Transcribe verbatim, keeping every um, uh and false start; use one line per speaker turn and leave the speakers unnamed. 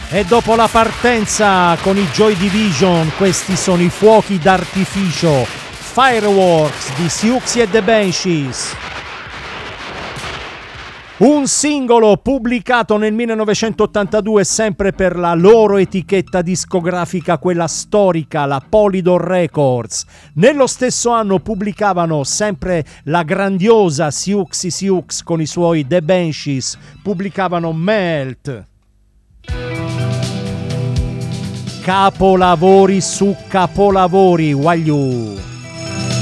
E dopo la partenza con i Joy Division, questi sono i fuochi d'artificio, Fireworks di Siouxsie e The Banshees. Un singolo pubblicato nel millenovecentottantadue sempre per la loro etichetta discografica, quella storica, la Polydor Records. Nello stesso anno pubblicavano sempre la grandiosa Siouxsie Sioux con i suoi The Banshees, pubblicavano Melt. Capolavori su capolavori, Wagyu.